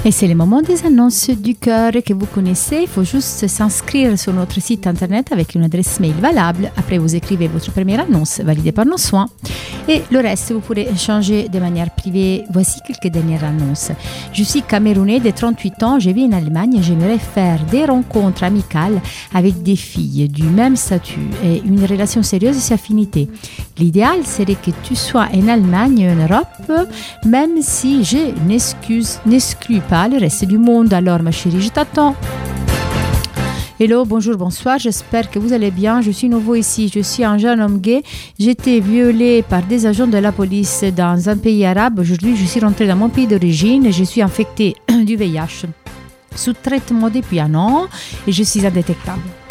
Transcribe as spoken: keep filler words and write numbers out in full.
Et c'est le moment des annonces du cœur que vous connaissez. Il faut juste s'inscrire sur notre site internet avec une adresse mail valable. Après, vous écrivez votre première annonce validée par nos soins. Et le reste, vous pourrez échanger de manière privée. Voici quelques dernières annonces. Je suis camerounais de trente-huit ans. Je vis en Allemagne et j'aimerais faire des rencontres amicales avec des filles du même statut et une relation sérieuse et affinité. L'idéal serait que tu sois en Allemagne et en Europe, même si je n'excuse, n'exclus pas le reste du monde. Alors, ma chérie, je t'attends. Hello, bonjour, bonsoir, j'espère que vous allez bien. Je suis nouveau ici, je suis un jeune homme gay. J'ai été violé par des agents de la police dans un pays arabe. Aujourd'hui, je suis rentré dans mon pays d'origine et je suis infecté du V I H. Sous traitement depuis un an et je suis indétectable.